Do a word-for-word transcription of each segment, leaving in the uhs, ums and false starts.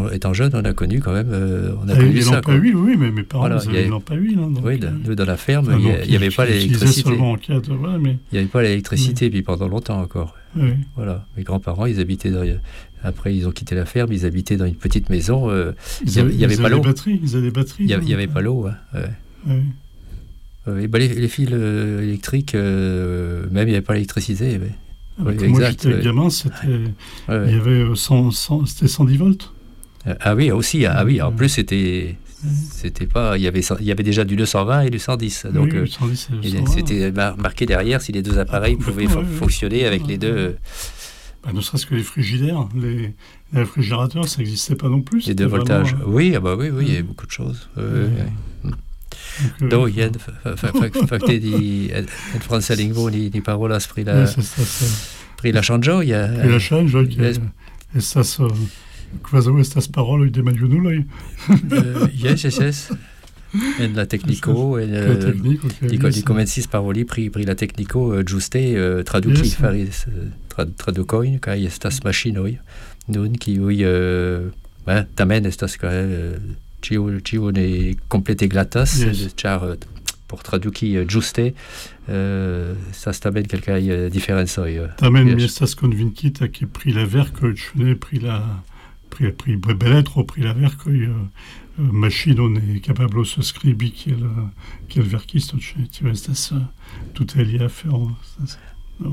étant, étant jeune, on a connu quand même, euh, on a ah, connu les ça. lampes à huile, oui, mais mes parents voilà, ils avaient a... une lampe à huile. Hein, donc, oui, euh... nous, dans la ferme, ah, il n'y avait pas l'électricité. Seulement en cas de... voilà, mais... Il n'y avait pas l'électricité, oui. puis pendant longtemps encore. Oui. Voilà. Mes grands-parents, ils habitaient dans... Après, ils ont quitté la ferme, ils habitaient dans une petite maison. Euh, ils il n'y avait ils pas l'eau. Batteries, ils avaient des batteries. Il n'y avait pas l'eau. Hein. Ouais. Oui. Euh, et ben, les, les fils euh, électriques, euh, même il n'y avait pas l'électricité. Ouais. Oui, oui, moi, exact, j'étais ouais. gamin, c'était, ouais, ouais. il y avait cent, cent, c'était cent dix volts. Ah oui, aussi. Ah oui, en euh, plus, c'était... C'était pas, il y avait, il y avait déjà du deux cent vingt et du cent dix. Donc, oui, cent dix et euh, c'était mar- marqué derrière si les deux appareils ah, pouvaient ouais, fonctionner ouais, avec ouais, les deux. Ouais. Bah, ne serait-ce que les frigidaires, les, les réfrigérateurs, ça n'existait pas non plus. Les deux voltages. Vraiment, oui, ah bah oui, oui, il y avait beaucoup de choses. Euh, ouais. Donc, il y a facté di en Francia lingua di parolas pri la pri la ŝanĝo, il y a pri la ŝanĝo que estas kvazaŭ estas paroloj de maljunuloj. Jes, jes, jes. En la tekniko, en li komencis paroli pri pri la tekniko ĝuste traduki faris tradukojn kaj estas maŝinoj nun kiuj tamen estas Ĉiu, ĉiu ne komplete glatas, yes. Ĉar por traduki ĝuste uh, estas tamen kelkaj uh, diferencoj. Tamen mi estas konvinkita ke pri la verkoj, ĉu ne pri la pri pri beletro pri la verkoj uh, maŝino ne kapablos skribi kiel kiel verkisto, ĉu ne? Tio estas uh, tute alia afero. No.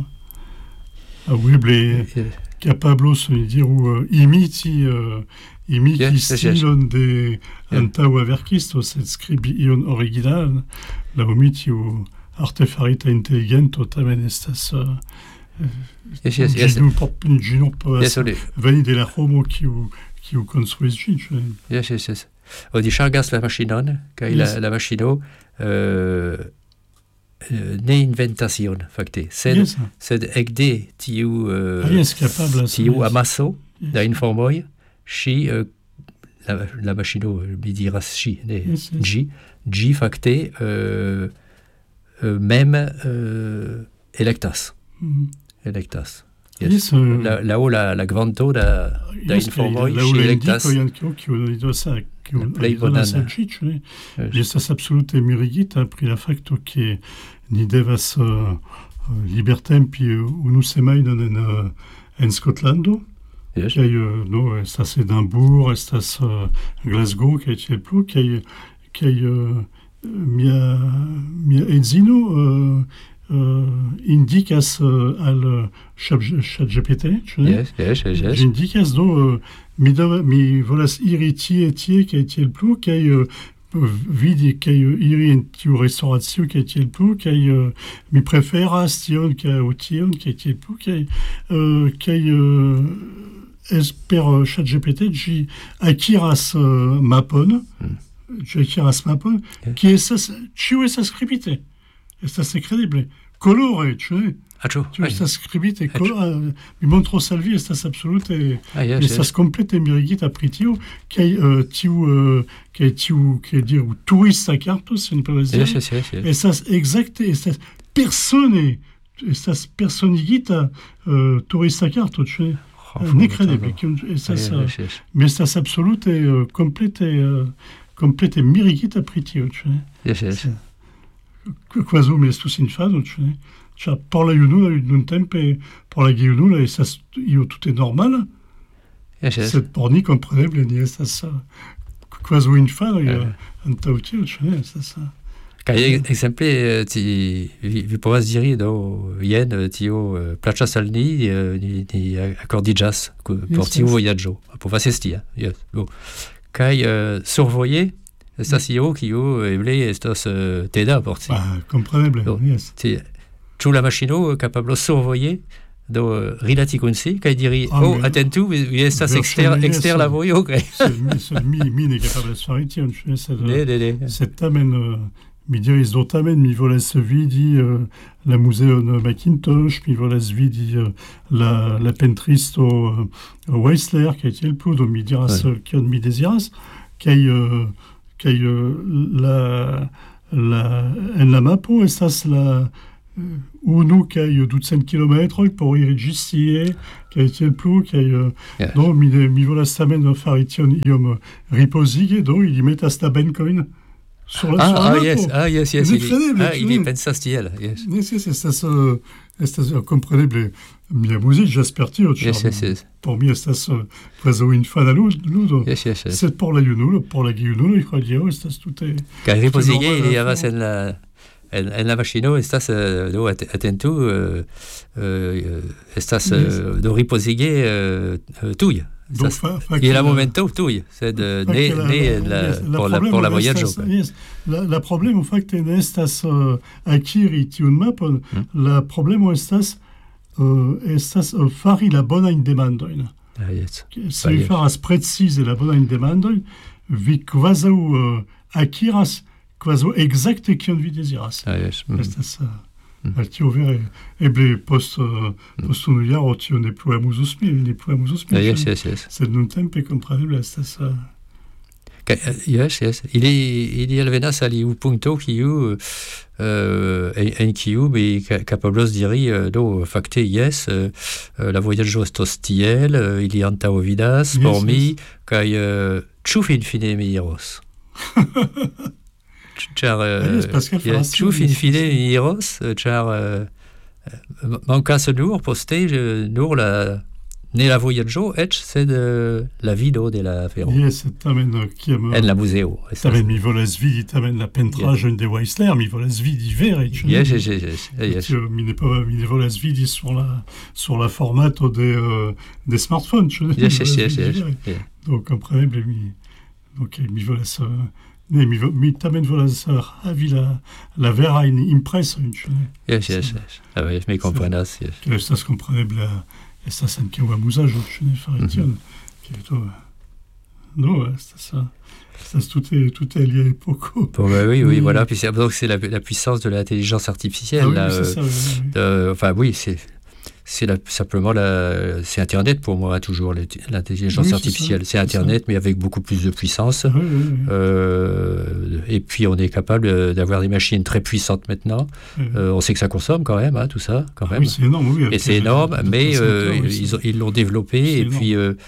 Aŭeble kapablos diru uh, imiti uh, imiti yes, stilon yes. de yeah. antaŭa verkisto, sed skribi ion original, laŭ mi tiu artefarita inteligento tamen estas uh, yes, yes, yes. ĝi nur povas veni de la homo kiu kiu konstruis ĝin. Yes, yes, yes. Oni ŝargas la maŝinon kaj yes. la, la maŝino uh, ne inventas ion fakte, sed yes. sed ekde tiu uh, ah, yes, capable, tiu yes. amaso yes. da informoj ŝi uh, la, la maŝino mi diras ŝi ne yes, yes. ĝi ĝi fakte uh, uh, mem uh, elektas mm-hmm. elektas yes. Yes, uh, la la la la gvanto da da yes, informoj ŝi elektas la plej bonan estas absolute mirigita pri la fakto ke ni devas uh, libertempi unu semajnon en uh, en Skotlando. Yes. Kaj uh, no estas Edinburgh, estas uh, Glasgow, kaj tiel plu, kaj kaj uh, mia mia edzino uh, uh, indikas uh, al ChatGPT, ĉu ne? Yes, yes, yes, yes. Indikas do uh, mi deva, mi volas iri tie tie kaj tiel plu, kaj uh, vidi kaj iri en tiu restoracio kaj tiel plu, kaj uh, mi preferas tion kaj tion kaj tiel plu, kaj uh, kaj uh, es per ChatGPT ĝi akiras uh, mapon, mm. ĝi akiras mapon, okay. Kie estas ĉiu estas skribite, estas nekredeble, kolore, ĉu ne? Aĉo, ĉu estas skribite, kolore, mi montros al vi, estas absolute, ah, yes, estas yes. komplete mirigita pri tio, kaj uh, tiu, uh, kaj tiu, kaj diru, turista karto, se ni povas diri, yes, yes, yes. estas ekzakte, estas persone, estas personigita uh, turista karto, ĉu ne? Nekredeble, estas, ah, yes, yes. Mi estas absolute uh, komplete uh, komplete mirigita pri tio, ĉu ne? Yes, yes. Kvazaŭ mi estus infano, ĉu ne? Ĉar por la junula nuntempe, por la gejunula estas io tute normala, yes, yes. Sed por ni kompreneble ni estas uh, kvazaŭ infanoj uh, antaŭ tio, ĉu ne? Estas uh, Kaj ekzemple ti vi, vi povas diri do jen tio uh, plaĉas al ni, uh, ni, ni akordiĝas por yes, tiu yes. vojaĝo. Povas esti, yes. Bo. Kaj uh, survoje estas io kiu eble estas uh, teda por ti. Ah, kompreneble, yes. Ti, ĉu la maŝino kapablos survoje do rilati kun si kaj diri ah, oh atentu vi estas ekster ekster la vojo kaj mi mi ne kapablas fari tion, sed ne ne ne sed tamen mi diris do tamen mi volas vidi uh, la muzeon Macintosh, mi volas vidi uh, la la pentristo uh, Weissler kaj tiel plu, do mi diras ouais. Kion mi deziras kaj uh, kaj uh, la la en la mapo estas la ou nous qui aille douze kilomètres pour y registrier, qui aille le plus, qui aille yes. donc mi mi vola stamen farition iom riposige, donc il y met à sta bencoin sur la ah, sur ah la yes ah yes yes il, il, ah, il est pensastiel yes yes yes estas estas compreneble mia musique j'aspertio yes yes yes pour mi estas preso infana ludo yes yes yes c'est pour la junulo pour la junulo il croit estas tout est car riposige il y avait la en, en la machino estas uh, do at, atento uh, uh, estas uh, do riposige uh, uh, tuj donc fa, fa et la momento tuj c'est de né né la pour la pour la voyage yes. la la problème au fait que estas uh, akiri tiun map hmm. la problème estas uh, estas uh, fari la bona in demandoin ah yes se vi faras precize la bona in demandoin vi kvazaŭ uh, akiras quasi exacte kion vi deziras. Ah, yes. Mm. Estas mm. al tio vere eble post uh, post unu jaro tio ne plu amuzus mi, ne plu amuzus mi. Ah, yes, yes, yes. Sed nuntempe kompreneble estas uh... yes, yes. Ili ili alvenas al iu punkto kiu uh, en kiu mi kapablos diri uh, do fakte yes uh, la vojaĝo estos tiel uh, ili antaŭ vidas por yes, mi yes. kaj uh, ĉu finfine mi iros. Char ĉu finfine mi iros ĉar mankas nur poste nur la ne la vojaĝo eĉ sed la vido de la afero. Jes, tamen kiam en la muzeo. Tamen mi volas vidi tamen la pentraĵojn de Whistler, mi volas vidi vere. Jes, jes, jes, jes. Mi ne pas mi ne volas vidi sur la sur la formato de des smartphones. Jes, jes, jes, jes. Donc kompreneble mi donc mi volas Ne, mi, mi tamen volas havi la, la verajn impresojn. Yes, yes, yes. Ah, yes, mi komprenas, yes. Ke estas kompreneble estas ankaŭ amuzaĵo, ĉu ne fari tion. No, estas estas tute tute alia epoko. Bon, bah, oui, oui, voilà. Puis c'est, donc c'est la, la puissance de l'intelligence artificielle. Ah, oui, là, c'est euh, ça, oui, oui. Euh, enfin, oui, c'est c'est la, simplement la, c'est Internet pour moi toujours l'intelligence oui, artificielle. C'est, c'est Internet c'est mais avec beaucoup plus de puissance. Oui, oui, oui. Euh, et puis on est capable d'avoir des machines très puissantes maintenant. Oui, oui. Euh, on sait que ça consomme quand même, hein, tout ça, quand même. Oui, c'est énorme. Oui, et c'est énorme, mais euh, oui, ils, ont, ils l'ont développé c'est et énorme. Puis il euh,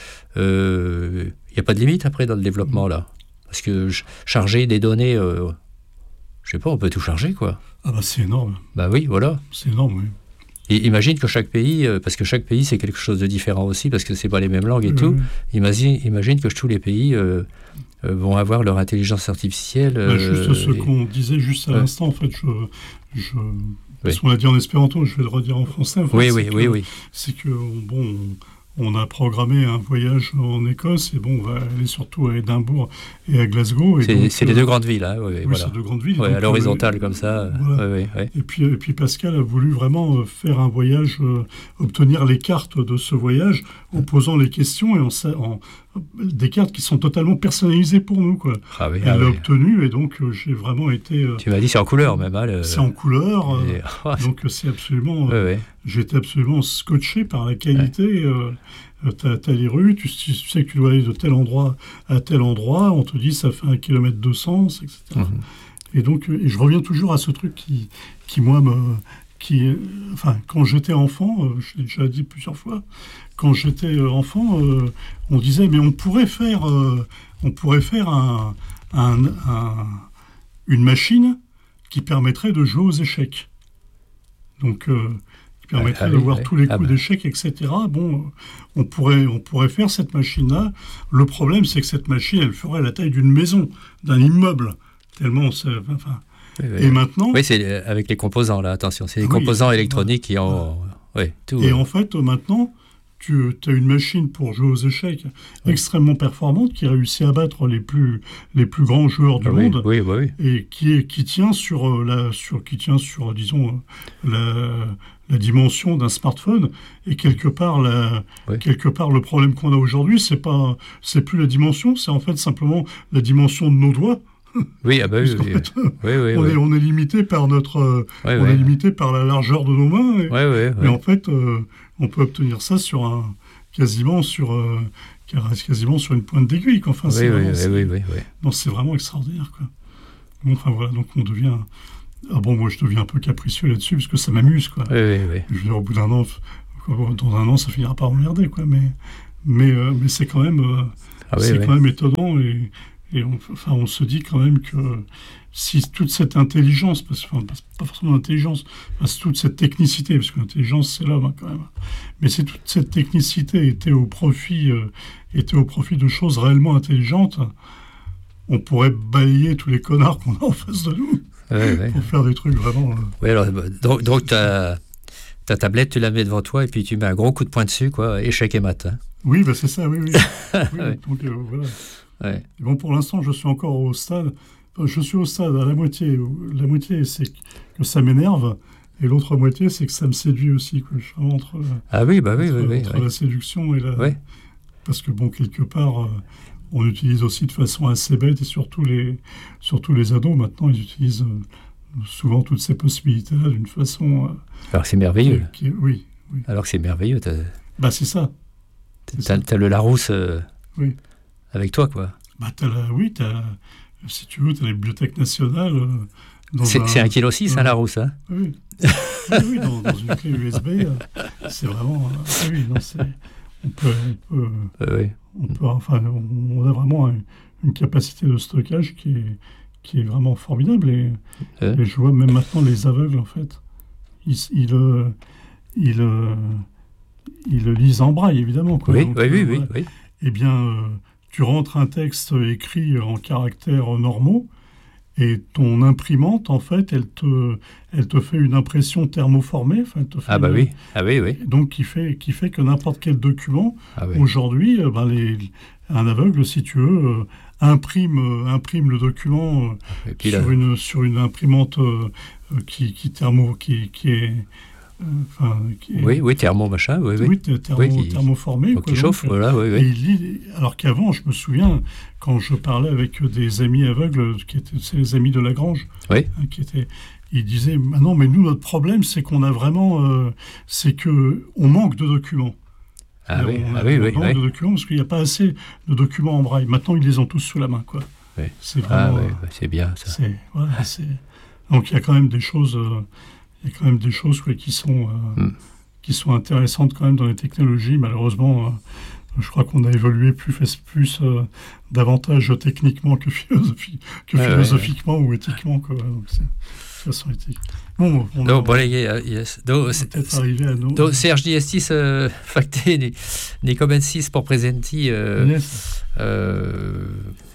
euh, n'y a pas de limite après dans le développement mmh. là, parce que charger des données, euh, je sais pas, on peut tout charger quoi. Ah bah c'est énorme. Bah oui, voilà. C'est énorme, oui. Et imagine que chaque pays, euh, parce que chaque pays c'est quelque chose de différent aussi, parce que c'est pas les mêmes langues et oui, tout. Oui. Imagine, imagine que tous les pays euh, euh, vont avoir leur intelligence artificielle. Euh, bah, juste ce et... qu'on disait juste à euh... l'instant, en fait, je, je... parce oui. qu'on l'a dit en espéranto, je vais le redire en français. En fait, oui, oui, oui, oui. C'est que bon. On... On a programmé un voyage en Écosse et bon, on va aller surtout à Édimbourg et à Glasgow. Et c'est, donc, c'est les deux grandes villes, hein, oui, oui, voilà. c'est deux grandes villes. Ouais, donc, à l'horizontale euh, comme ça. Voilà. Ouais, ouais, ouais. Et puis, et puis Pascal a voulu vraiment faire un voyage, euh, obtenir les cartes de ce voyage en posant les questions et en, en des cartes qui sont totalement personnalisées pour nous, quoi. Ah oui, Elle ah l'a oui. obtenu et donc euh, j'ai vraiment été. Euh, tu m'as dit c'est en couleur même, hein, le... C'est en couleur, euh, et... oh, donc c'est absolument. Ouais, ouais. J'ai été absolument scotché par la qualité. Ouais. Euh, T'as, t'as les rues, tu, tu sais que tu dois aller de tel endroit à tel endroit, on te dit ça fait un kilomètre deux cents, et cetera. Mm-hmm. Et donc, et je reviens toujours à ce truc qui, qui moi, me, qui, enfin, quand j'étais enfant, euh, je l'ai déjà dit plusieurs fois, quand j'étais enfant, euh, on disait mais on pourrait faire, euh, on pourrait faire un, un, un, une machine qui permettrait de jouer aux échecs. Donc euh, permettrait ah, de oui, voir oui. tous les coups ah, bah. d'échecs, et cetera. Bon, on pourrait, on pourrait faire cette machine-là. Le problème, c'est que cette machine, elle ferait la taille d'une maison, d'un immeuble, tellement c'est... Enfin, oui, oui, et oui. maintenant... Oui, c'est avec les composants, là, attention. C'est les oui, composants électroniques qui ont... Ouais. Oui, tout. Et en fait, maintenant, tu as une machine pour jouer aux échecs oui. extrêmement performante, qui réussit à battre les plus, les plus grands joueurs du ah, monde, oui, oui, oui. et qui, est, qui tient sur, la, sur, qui tient sur, disons, la... la dimension d'un smartphone et quelque part la, oui. quelque part le problème qu'on a aujourd'hui c'est pas c'est plus la dimension, c'est en fait simplement la dimension de nos doigts. Oui, ah bah oui, oui, fait, oui, oui, on oui. est on est limité par notre oui, on oui. est limité par la largeur de nos mains et, oui, oui, oui. et en fait euh, on peut obtenir ça sur un quasiment sur euh, quasiment sur une pointe d'aiguille quoi. Enfin oui, c'est oui, vraiment, oui, c'est, oui, oui, oui. non, c'est vraiment extraordinaire quoi. Bon, enfin voilà, donc on devient Ah bon, moi je deviens un peu capricieux là-dessus parce que ça m'amuse, quoi. Oui, oui, oui. Je veux dire, au bout d'un an, dans un an, ça finira par emmerder, quoi. Mais, mais, euh, mais c'est quand même, euh, ah, oui, c'est oui. quand même étonnant et, et on, enfin, on se dit quand même que si toute cette intelligence, parce, enfin, pas forcément l'intelligence, enfin, toute cette technicité, parce que l'intelligence c'est l'homme hein, quand même, mais si toute cette technicité était au profit, euh, était au profit de choses réellement intelligentes, on pourrait balayer tous les connards qu'on a en face de nous ouais, ouais. pour faire des trucs vraiment... Euh... Oui, alors, donc, donc ta, ta tablette, tu la mets devant toi et puis tu mets un gros coup de poing dessus, quoi, échec et mat. Hein. Oui, bah, c'est ça, oui, oui. oui ouais. Donc, euh, voilà. Ouais. Bon, pour l'instant, je suis encore au stade... Je suis au stade à la moitié. La moitié, c'est que ça m'énerve, et l'autre moitié, c'est que ça me séduit aussi. Quoi. Je suis vraiment entre, ah oui, bah oui, entre, oui, entre oui, la oui. séduction et la... Oui. Parce que, bon, quelque part, euh, on utilise aussi de façon assez bête, et surtout les, surtout les ados, maintenant, ils utilisent euh, souvent toutes ces possibilités-là d'une façon... Euh, Alors que c'est merveilleux. Qui, qui, oui, oui. Alors que c'est merveilleux. T'as... Bah, c'est ça. C'est t'as, ça. T'as le Larousse euh, oui. avec toi, quoi. Bah, t'as la... Oui, t'as... Si tu veux, tu as la Bibliothèque nationale. Euh, dans c'est, un, c'est un kilo six, euh, hein, Larousse, hein oui, oui, oui dans, dans une clé U S B, euh, c'est vraiment... Euh, oui, non, c'est... On peut... On peut, euh, oui. on peut enfin, on, on a vraiment une, une capacité de stockage qui est, qui est vraiment formidable. Et, euh. et je vois même maintenant les aveugles, en fait. Ils, ils, euh, ils, euh, ils le lisent en braille, évidemment. Quoi. Oui, Donc, oui, euh, oui, voilà. oui, oui. Eh bien... Euh, tu rentres un texte écrit en caractères normaux et ton imprimante, en fait, elle te, elle te fait une impression thermoformée. Elle te fait ah bah une, oui, ah oui, oui. Donc, qui fait, qui fait que n'importe quel document, ah oui. aujourd'hui, ben les, un aveugle, si tu veux, euh, imprime, euh, imprime le document euh, sur, une, sur une imprimante euh, qui, qui, thermo, qui, qui est... Enfin, est, oui, oui, thermo machin, oui, oui. oui thermo, oui qui, Qui thermoformé. Quoi, chauffe, donc, voilà, oui, oui. Et il lit, alors qu'avant, je me souviens, quand je parlais avec des amis aveugles, qui étaient c'est les amis de Lagrange, oui. hein, qui étaient, ils disaient, ah non, mais nous, notre problème, c'est qu'on a vraiment, euh, c'est que on manque de documents. Ah oui, on, ah oui, on oui, manque oui. de documents parce qu'il n'y a pas assez de documents en braille. Maintenant, ils les ont tous sous la main, quoi. Oui. C'est vraiment, ah oui, euh, c'est bien ça. C'est, voilà, c'est... Donc il y a quand même des choses. Euh, Il y a quand même des choses quoi, qui, sont, euh, mm. qui sont intéressantes quand même dans les technologies. Malheureusement, euh, je crois qu'on a évolué plus, plus euh, davantage techniquement que, philosophi- que ouais, philosophiquement ouais, ouais. ou éthiquement. Quoi. Donc, c'est de façon éthique. Bon, on no, a, bon, yes. Do, on c'est, peut-être arriver à nous. Do, Serge Diestis, euh, facté, ni, ni comencis pour presenti euh, yes. euh,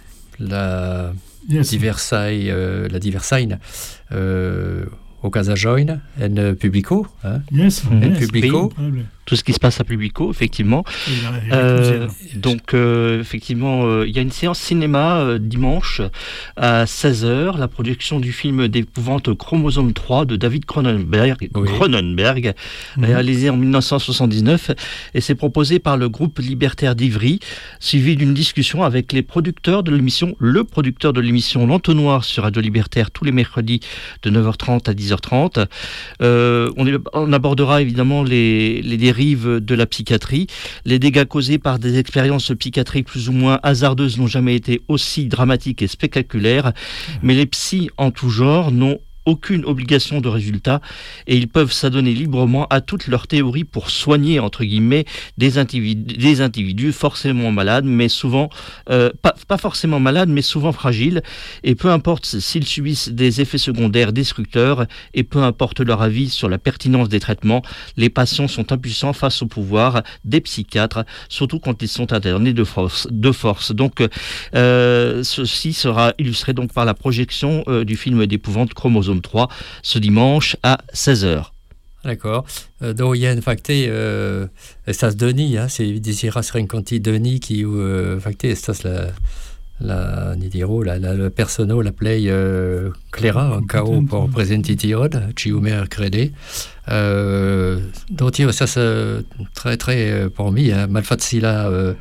la yes. diversaille, euh, la diversaille, euh, au Casa Join, en Publico. Hein, yes, en yes, Publico. Oui. Tout ce qui se passe à Publico, effectivement. Euh, donc, euh, effectivement, il euh, y a une séance cinéma euh, dimanche à seize heures, la projection du film d'épouvante Chromosome trois de David Cronenberg, oui. Cronenberg mmh. réalisé en dix-neuf cent soixante-dix-neuf, et c'est proposé par le groupe libertaire d'Ivry, suivi d'une discussion avec les producteurs de l'émission, le producteur de l'émission L'Entonnoir sur Radio Libertaire tous les mercredis de neuf heures trente à dix heures trente. Euh, on, est, on abordera évidemment les, les dérives de la psychiatrie. Les dégâts causés par des expériences psychiatriques plus ou moins hasardeuses n'ont jamais été aussi dramatiques et spectaculaires, mais les psys en tout genre n'ont aucune obligation de résultat et ils peuvent s'adonner librement à toutes leurs théories pour soigner, entre guillemets, des individus, des individus forcément malades, mais souvent, euh, pas, pas forcément malades, mais souvent fragiles, et peu importe s'ils subissent des effets secondaires destructeurs, et peu importe leur avis sur la pertinence des traitements, les patients sont impuissants face au pouvoir des psychiatres, surtout quand ils sont internés de force. De force. Donc, euh, ceci sera illustré donc par la projection euh, du film d'épouvante Chromosome trois ce dimanche à seize heures. D'accord. Euh, donc il y a une facté, euh, estas Denis, hein, c'est disiras renconti Denis qui euh, facté estas la la ni diro la la le personno la play euh, Clara en cao pour presenti tirod ciu mercredi. Euh, donc ça c'est très très pour moi hein, malfacila euh,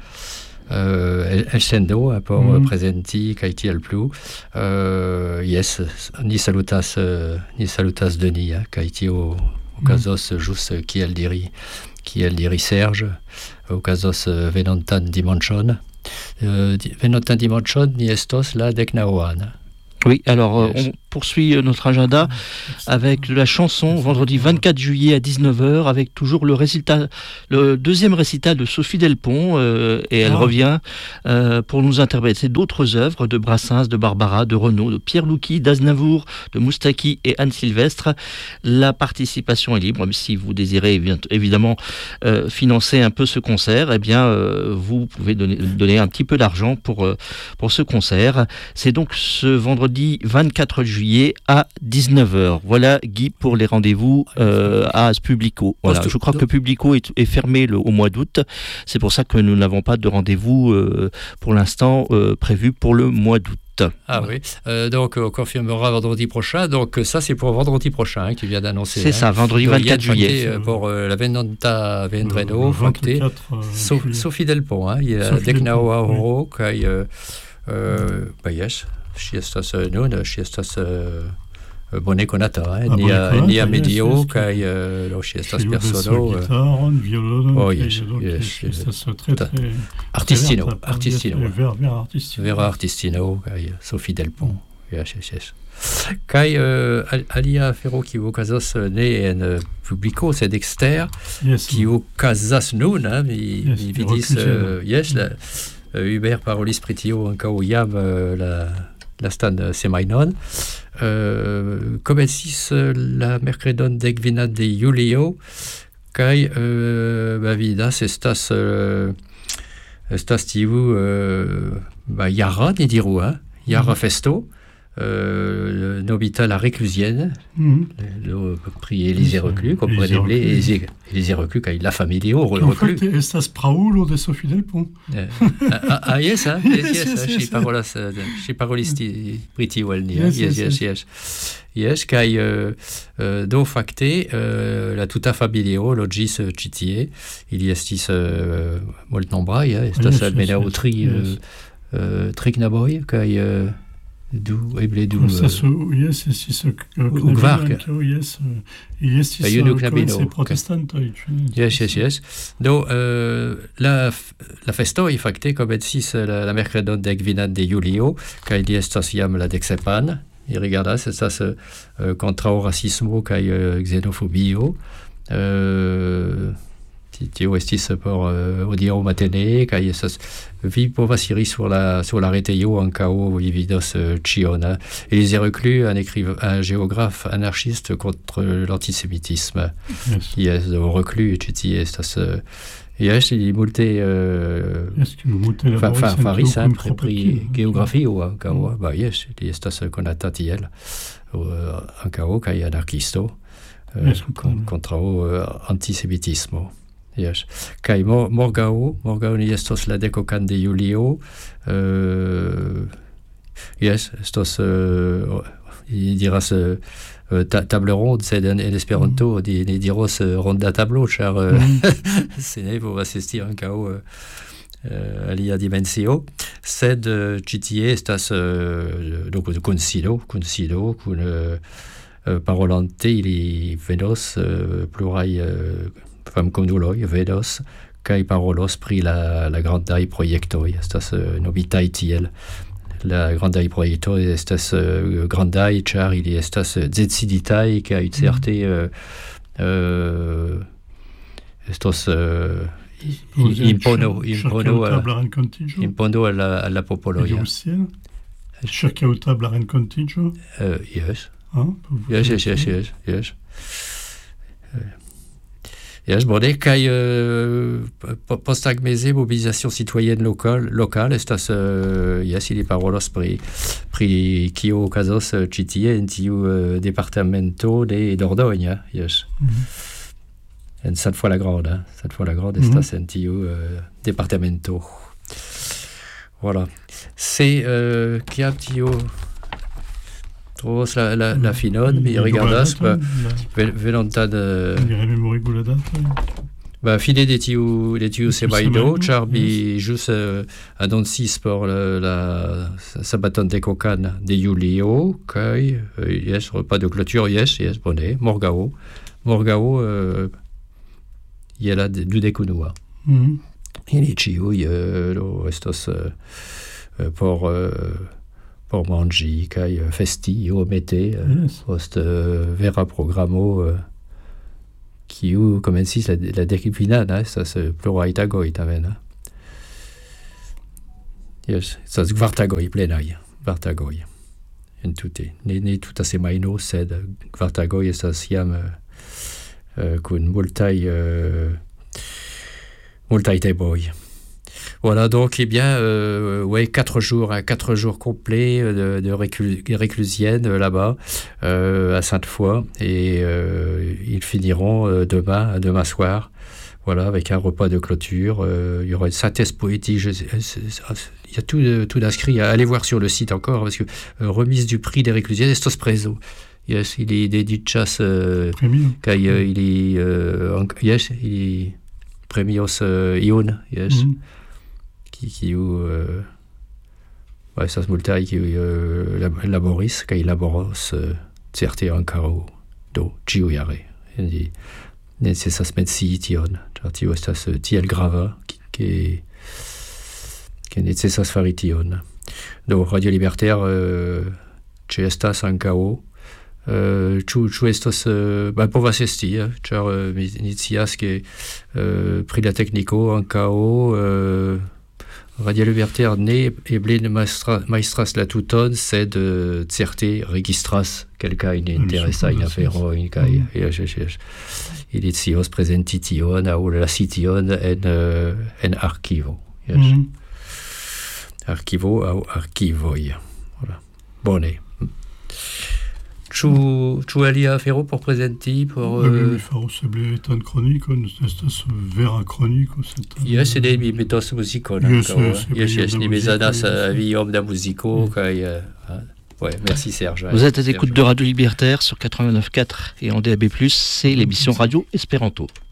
Uh, el sendo por mm. presenti caiti al plu uh, yes ni salutas uh, ni salutas Denis hein, caiti au, au casos mm. just kiel diri kiel diri Serge au casos uh, venontan dimanchon uh, venontan dimanchon ni estos la dek naŭan. Oui, alors euh, on, poursuit notre agenda avec la chanson vendredi vingt-quatre juillet à dix-neuf heures, avec toujours le récital, le deuxième récital de Sophie Delpont, euh, et elle ah. revient euh, pour nous interpréter d'autres œuvres de Brassens, de Barbara, de Renaud, de Pierre Louki, d'Aznavour, de Moustaki et Anne Sylvestre. La participation est libre, mais si vous désirez évidemment euh, financer un peu ce concert, eh bien euh, vous pouvez donner, donner un petit peu d'argent pour, euh, pour ce concert. C'est donc ce vendredi vingt-quatre juillet à dix-neuf heures. Voilà, Guy, pour les rendez-vous euh, à Publico. Voilà. Je crois que Publico est, est fermé le, au mois d'août. C'est pour ça que nous n'avons pas de rendez-vous euh, pour l'instant euh, prévu pour le mois d'août. Ah oui, euh, donc on confirmera vendredi prochain. Donc ça, c'est pour vendredi prochain hein, que tu viens d'annoncer. C'est hein. ça, vendredi vingt-quatre juillet. Euh, pour euh, la Venanta Vendreno, facté Sophie Delpont. Hein, il y a Deknao Auro, qui est. Bah yes. Și estas nun, și estas bone conata, ni a medio, kai lo și estas persono. Gitaron, violono, oh yes, yes, artistino, artistino. Vera artistino, kai Sophie Delpont. Yes, yes, yes. Kai alia fero qui okazas ne en publico sed exter, qui okazas nun, mi mi vidis yes la Hubert Parolis Pritio ankaŭ jam la la stan semajnon. Uh, komencis la merkredon dekvinan de julio kaj uh, ba vidas estas uh, estas tiu uh, ba jara ni diru, hein? Jara festo. Euh, nobita la réclusienne, mm-hmm. le, le prix Élisée Reclus, comprenez-vous, Élisée Reclus, quand il a familié au reclus. En fait, estas praulo de Sophie Delpont. Ah, yes, hein, yes, yes, chez parolas, chez parolisti priti welni, yes, yes, yes, yes, kai do facte la tuta familio logis citie, il y estis molt nombrai, estas almena tri trignaboy, kai du eble du yes yes Ugvark yes yes yes protestantoj yes yes yes do la la festo est facte komencis la la mercredon de gvinan de julio kaj li estas jam la deksepan i rigardas estas kontraŭ rasismo kaj xenofobio tio estis por hodiaŭ matene kaj estas vi povas iri sur la sur la retejo ankaŭ vi vidos ĉion. Élisée Reclus, un écrivain, un géographe anarchiste contre l'antisémitisme. Yes. Yes, Reclus ĉi tie estas yes, li multe faris pri geografio ankaŭ. Ba yes, li estas konata tiel ankaŭ kaj anarkisto kontraŭ antisémitismo. Yes. Kai morgao, morgao ni estos la dekokan de julio. Uh, yes, estos uh, il diras uh, ta table ronde, sed en esperanto mm. di ni diros uh, ronda tablo, char uh, mm. sene pour assister ankaŭ uh, uh, alia dimensio. Sed uh, ĉi tie estas uh, donc kunsido, kunsido kun uh, uh, parolante ili venos uh, pluraj uh, fam conduloi vedos kai parolos pri la la grandaj projektoj estas uh, nobitaj tiel la grandaj projektoj estas uh, grandaj ĉar ili estas deciditaj kaj certe uh, uh, estos uh, impono impono impono al la al la popolo ĉirkaŭ-tabla renkontiĝo yes yes yes yes yes yes Yes, bone, kai euh, postagmese mobilisation citoyenne locale, locale estas uh, yes, ili parolos pri pri kio okazos ĉi tie en tiu uh, departamento de Dordogne, yes. Mm-hmm. En Sainte Foy la Grande, hein? Sainte Foy la Grande mm-hmm. estas en tiu uh, departamento. Voilà. C'est euh, qui a tio trovos la, la, la finon, mi rigardas, ba, venontan... Dire memoriguladat. Ba, fine de tiu, de tiu semajno, ĉar mi ĵus uh, anoncis por la, la sabaton de kokan de julio, kaj, uh, yes, repas de clôture, yes, yes, bone, morgaŭ, morgaŭ, uh, je la dudek unua. Ili ĉiuj uh, estos uh, por... Uh, pour manger, kai festi, o mette, yes. Post euh, vera programo, euh, qui ou comme si la, la déciplinade, hein, ça se pleurait à goy, taven. Hein. Yes, ça se vartagoy, plenai, vartagoy. En tout est, ne, ne tout à ces maino, c'est vartagoy et ça siam, euh, con multai, euh, multai te boy. Voilà, donc, eh bien, euh, ouais, quatre jours, hein, quatre jours complets de, de réclus, réclusienne euh, là-bas, euh, à Sainte-Foy, et euh, ils finiront euh, demain, demain soir, voilà, avec un repas de clôture. Euh, il y aura une synthèse poétique. Je, je, je, il y a tout, tout d'inscrit. Allez voir sur le site encore, parce que euh, remise du prix des réclusiennes, estos preso. Yes, il est dédié chasse. Euh, quand il, il est, euh, yes, il est premios euh, ion, yes. Mm-hmm. Qui, qui ou euh, ouais, ça se multaille qui euh, laboris quand il laboros euh, certe ancaro do giuiare et dit c'est ça se met si tion tu vois ça se tiel grava qui qui qui est ça se faire tion donc Radio Libertaire euh, chez estas ancao euh tu tu estos euh, bah pour va sesti cher euh, initias que euh, prix la technico ancao euh, Radio Libertaire né et blin maestras, maestras la toutonne, c'est de certe registras, quelqu'un in interessa in affaire, in kai, il est sios presentition, ou la cition en, en archivo. Yes. Mm-hmm. Archivo ou archivoi. Voilà. Bonne. Tu tu allais à Ferro pour présenter pour euh... Ferro c'est blé étant chronique c'est ce vera chronique c'est yes c'est des méthodes musicales yes yes yes les mesanas vie homme da musico kai ouais merci Serge. Vous êtes à l'écoute de Radio Libertaire sur quatre-vingt-neuf virgule quatre et en D A B plus, c'est l'émission Radio Espéranto.